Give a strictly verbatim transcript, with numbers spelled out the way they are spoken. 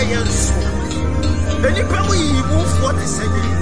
yɛn so. Enipa mu yi mu fo te sɛ